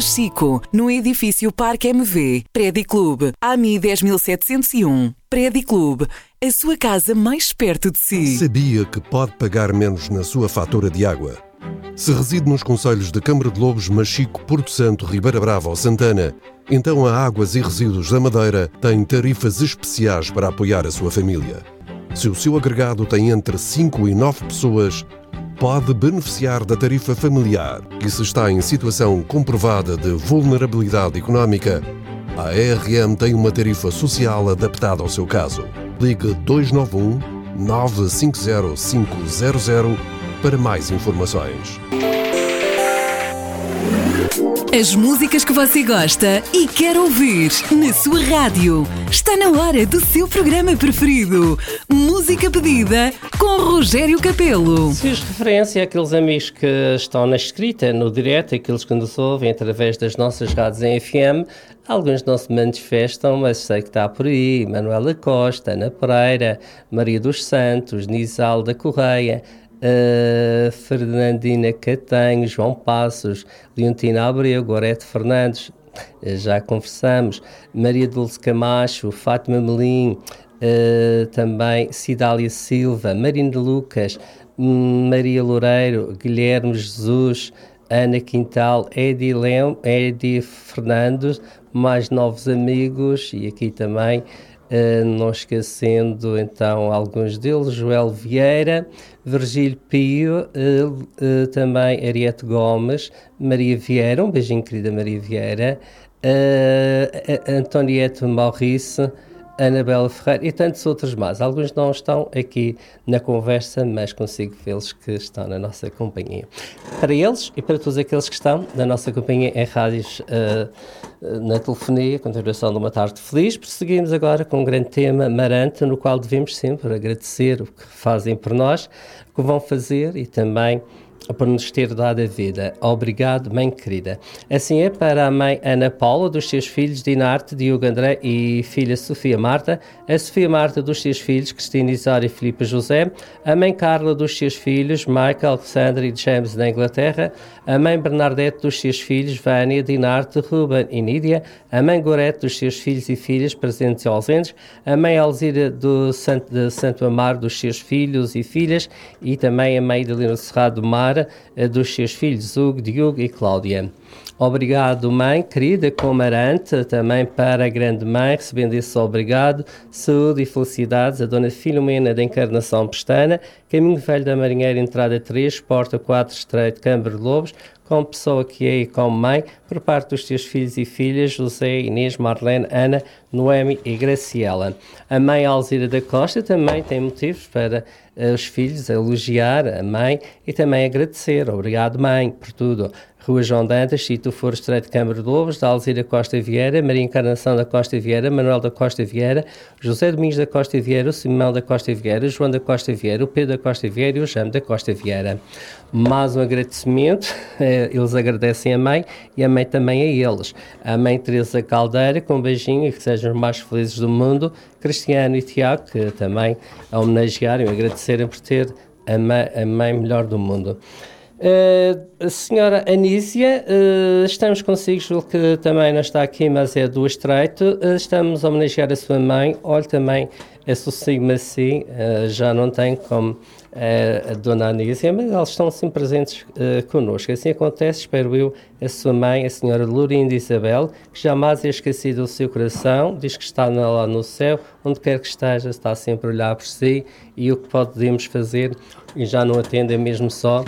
Chico, no edifício Parque MV, Prédio Clube, AMI 10.701. Prédio Clube, a sua casa mais perto de si. Sabia que pode pagar menos na sua fatura de água? Se reside nos concelhos de Câmara de Lobos, Machico, Porto Santo, Ribeira Brava ou Santana, então a Águas e Resíduos da Madeira tem tarifas especiais para apoiar a sua família. Se o seu agregado tem entre 5 e 9 pessoas, pode beneficiar da tarifa familiar. E se está em situação comprovada de vulnerabilidade económica, a ARM tem uma tarifa social adaptada ao seu caso. Ligue 291 950 500 para mais informações. As músicas que você gosta e quer ouvir na sua rádio. Está na hora do seu programa preferido. Música pedida com Rogério Capelo. Se fiz referência àqueles amigos que estão na escrita, no direto, aqueles que nos ouvem através das nossas rádios em FM, alguns não se manifestam, mas sei que está por aí. Manuela Costa, Ana Pereira, Maria dos Santos, Nisalda Correia, Fernandina Catanho, João Passos, Leontina Abreu, Gorete Fernandes, já conversamos, Maria Dulce Camacho, Fátima Melim, também Cidália Silva, Marina Lucas, Maria Loureiro, Guilherme Jesus, Ana Quintal, Edi Fernandes, mais novos amigos, e aqui também não esquecendo então alguns deles, Joel Vieira, Virgílio Pio, também Ariete Gomes, Maria Vieira, um beijinho querida Maria Vieira, Antoniette Maurice, Anabela Ferreira e tantos outros mais. Alguns não estão aqui na conversa, mas consigo vê-los que estão na nossa companhia. Para eles e para todos aqueles que estão na nossa companhia em rádios, na telefonia, continuação de uma tarde feliz, prosseguimos agora com um grande tema, Maranta, no qual devemos sempre agradecer o que fazem por nós, o que vão fazer e também por nos ter dado a vida. Obrigado, mãe querida. Assim é para a mãe Ana Paula, dos seus filhos Dinarte, Diogo André e filha Sofia Marta, a Sofia Marta dos seus filhos Cristina Isário e Filipe José, a mãe Carla dos seus filhos Michael, Alexandre e James da Inglaterra, a mãe Bernadette dos seus filhos Vânia, Dinarte, Ruben e Nídia, a mãe Gorete dos seus filhos e filhas presentes e ausentes, a mãe Alzira de Santo Amaro dos seus filhos e filhas e também a mãe Delina Serrado Mar dos seus filhos Hugo, Diogo e Cláudia. Obrigado, mãe querida, com Marante, também para a grande mãe, recebendo esse obrigado, saúde e felicidades, a dona Filomena da Encarnação Pestana, Caminho Velho da Marinheira, entrada 3, porta 4, estreito, Câmara de Lobos, como pessoa que é e como mãe, por parte dos teus filhos e filhas, José, Inês, Marlene, Ana, Noemi e Graciela. A mãe Alzira da Costa também tem motivos para os filhos elogiar a mãe e também agradecer. Obrigado, mãe, por tudo. Rua João Dantas, se tu for estreito de Câmara de Lobos, da Alzira Costa Vieira, Maria Encarnação da Costa Vieira, Manuel da Costa Vieira, José Domingos da Costa Vieira, o Simão da Costa Vieira, João da Costa Vieira, o Pedro da Costa Vieira e o Jame da Costa Vieira. Mais um agradecimento, eles agradecem a mãe e a mãe também a eles. A mãe Teresa Caldeira, com um beijinho e que sejam os mais felizes do mundo, Cristiano e Tiago, que também a homenagearam e agradecerem por ter a mãe melhor do mundo. A senhora Anísia, estamos consigo, julgo que também não está aqui, mas é do Estreito, estamos a homenagear a sua mãe, olha também, associo-me assim, já não tem como a dona Anísia, mas eles estão sempre presentes connosco. Assim acontece, espero eu, a sua mãe, a senhora Lorinda Isabel, que jamais é esquecida do seu coração, diz que está lá no céu, onde quer que esteja, está sempre a olhar por si, e o que podemos fazer, e já não atende, é mesmo só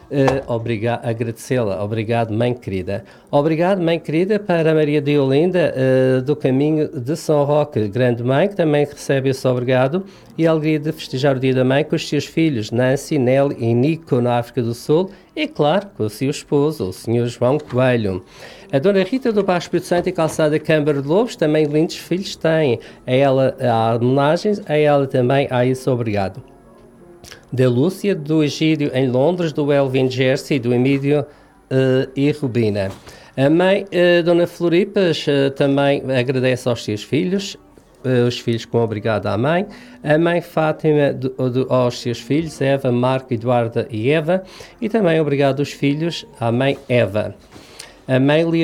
agradecê-la. Obrigado, mãe querida. Obrigado, mãe querida, para a Maria de Olinda, do Caminho de São Roque, grande mãe, que também recebe esse obrigado, e a alegria de festejar o Dia da Mãe com os seus filhos, Nancy, Nelly e Nico, na África do Sul, e, claro, com o seu esposo, o Sr. João Coelho. A Dona Rita do Baixo Espírito Santo e Calçada Câmara de Lobos, também lindos filhos têm. A ela há homenagens, a ela também há esse obrigado. Da Lúcia, do Egídio em Londres, do Elvin Jersey, do Emílio e Rubina. A mãe, Dona Floripas, também agradece aos seus filhos, os filhos com obrigado à mãe. A mãe Fátima aos seus filhos, Eva, Marco, Eduarda e Eva. E também obrigado aos filhos à mãe Eva. A mãe